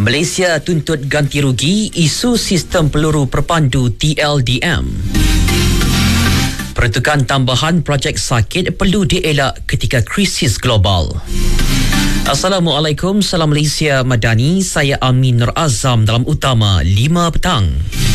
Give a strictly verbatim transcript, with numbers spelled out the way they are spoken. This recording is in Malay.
Malaysia tuntut ganti rugi isu sistem peluru perpandu T L D M. Peruntukan tambahan projek sakit perlu dielak ketika krisis global. Assalamualaikum, salam Malaysia Madani. Saya Amin Nur Azam dalam Utama lima petang.